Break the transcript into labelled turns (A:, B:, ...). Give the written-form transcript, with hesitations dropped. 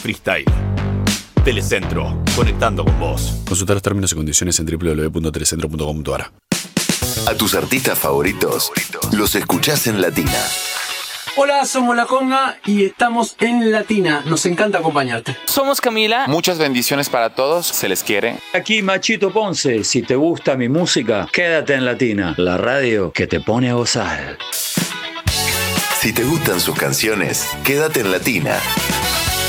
A: Freestyle. Telecentro, conectando con vos.
B: Consultar los términos y condiciones en www.telecentro.com.ar.
C: A tus artistas favoritos los escuchás en Latina.
D: Hola, somos La Conga y estamos en Latina. Nos encanta acompañarte.
E: Somos Camila.
F: Muchas bendiciones para todos, se les quiere.
G: Aquí Machito Ponce, si te gusta mi música, quédate en Latina, la radio que te pone a gozar.
C: Si te gustan sus canciones, quédate en Latina.